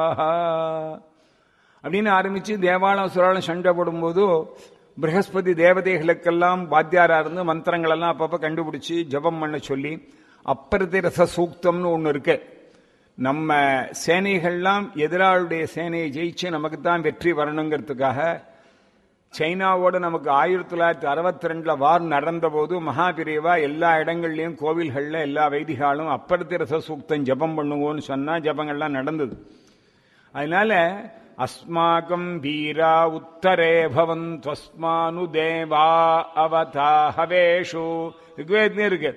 அப்படின்னு ஆரம்பிச்சு தேவாலம் அசுராலும் சண்டை போடும்போது பிரகஸ்பதி தேவதைகளுக்கெல்லாம் வாத்தியாரா இருந்து மந்திரங்கள் எல்லாம் அப்பப்ப கண்டுபிடிச்சு ஜபம் பண்ண சொல்லி அப்பரதிரச சூக்தம்னு ஒண்ணு இருக்கு. நம்ம சேனைகள்லாம் எதிராளுடைய சேனையை ஜெயிச்சு நமக்கு தான் வெற்றி வரணுங்கிறதுக்காக சைனாவோட நமக்கு 1962 வார் நடந்த போது மகாபிரிவா எல்லா இடங்கள்லயும் கோவில்கள்ல எல்லா வைதிகாலும் அப்பரதிரச சூக்தம் ஜபம் பண்ணுவோன்னு சொன்னா ஜபங்கள்லாம் நடந்தது. அதனால அஸ்மாகம் வீரா உத்தரே பவந்த்வஸ்மானு தேவா அவதாஹவேஷு ரிக்வேதமே இருக்கு.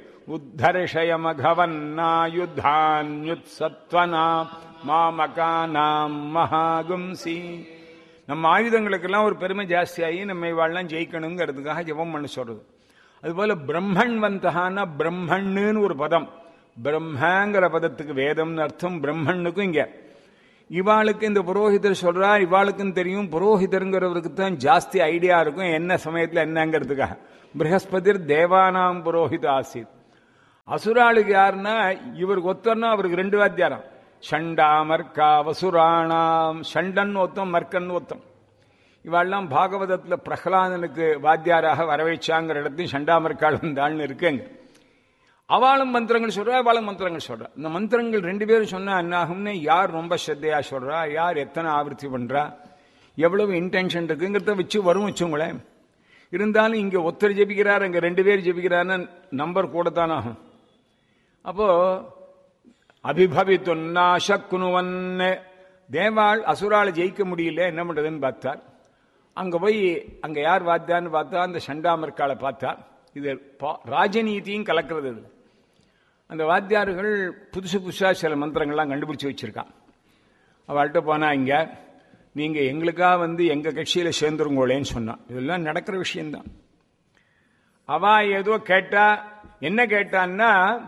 உத்தர்ஷயமகவன்னாயுத்தான்யுத்சத்வனாம் மாமகானாம் மகாகும்சி. நம்ம ஆயுதங்களுக்கெல்லாம் ஒரு பெருமை ஜாஸ்தியாகி நம்ம இவாள்லாம் ஜெயிக்கணுங்கிறதுக்காக ஜெபம் பண்ண சொல்றது. அதுபோல பிரம்மன் வந்தகான பிரம்மன்னு ஒரு பதம். பிரம்மங்கிற பதத்துக்கு வேதம்னு அர்த்தம். பிரம்மனுக்கும் இங்க இவாளுக்கு இந்த புரோஹிதர் சொல்றா, இவாளுக்கும் தெரியும் புரோஹிதருங்கிறவருக்கு தான் ஜாஸ்தி ஐடியா இருக்கும் என்ன சமயத்தில் என்னங்கிறதுக்காக. பிரகஸ்பதிர் தேவானாம் புரோஹித ஆசித். அசுராளுக்கு யாருன்னா இவருக்கு ஒத்தர்னா அவருக்கு 2 வாத்தியாரம். ஷண்டா மர்க்கா வசுராணாம். ஷண்டன் ஒத்தம் மர்க்கன் ஒத்தம். இவாள்லாம் பாகவதத்துல பிரகலாதனுக்கு வாத்தியாராக வரவேச்சாங்கிற இடத்தையும் ஷண்டாமர்காள் வந்தாள்னு இருக்குங்க. அவளும் மந்திரங்கள் சொல்றா, அவளும் மந்திரங்கள் சொல்றா. இந்த மந்திரங்கள் 2 பேரும் சொன்னா என்ன ஆகும்னு யார் ரொம்ப ஸ்ரத்தையா சொல்றா, யார் எத்தனை ஆவர்த்தி பண்றா, எவ்வளவு இன்டென்ஷன் இருக்குங்கிறத வச்சு வரும் வச்சுங்களேன். இருந்தாலும் இங்க ஒருத்தர் ஜெபிக்கிறார், அங்க 2 பேர் ஜெபிக்கிறான்னு நம்பர் கூடத்தான் ஆகும். அப்போ அபிபவித்துன்னாசக்குனுவன் தேவாள் அசுரால ஜெயிக்க முடியல, என்ன பண்றதுன்னு பார்த்தார். அங்க போய் அங்க யார் வாத்தான்னு பார்த்தா அந்த சண்டாமர்காலை பார்த்தார். இது ராஜநீதியும் கலக்கிறது. அந்த வாத்தியார்கள் புதுசு புதுசா சில மந்திரங்கள்லாம் கண்டுபிடிச்சு வச்சிருக்கான். அவள்கிட்ட போனா இங்க நீங்க எங்களுக்காக வந்து எங்க கட்சியில சேர்ந்துருங்கோளேன்னு சொன்னான். இதெல்லாம் நடக்கிற விஷயம்தான். அவ ஏதோ கேட்டா, என்ன கேட்டான்னா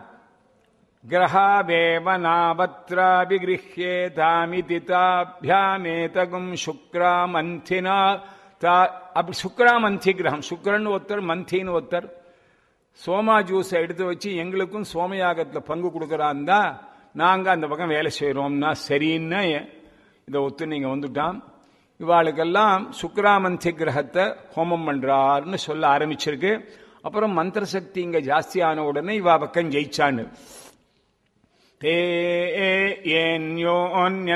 கிரகாவேவனாபத்ராபிகிருஹ்யேதாமிதி தாபியாமேதகும் சுக்ராமந்தினா. அப்படி சுக்ராமந்தி கிரகம், சுக்கரன் ஒருத்தர் மந்தின்னு ஒருத்தர் சோமா ஜூஸை எடுத்து வச்சு எங்களுக்கும் சோமயாகத்துல பங்கு கொடுக்கறான் தான் நாங்க அந்த பக்கம் வேலை செய்யறோம்னா சரின்னு இதை ஒத்து நீங்க வந்துட்டான். இவாளுக்கெல்லாம் சுக்ராமந்தி கிரகத்தை ஹோமம் பண்றாருன்னு சொல்ல ஆரம்பிச்சிருக்கு. அப்புறம் மந்திர சக்தி இங்க ஜாஸ்தியான உடனே இவா பக்கம் ஜெயிச்சான்னு.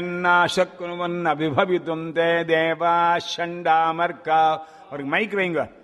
அபிபவித்தும் தே தேவா ஷண்டாமர்கா. அவருக்கு மைக் வைங்க.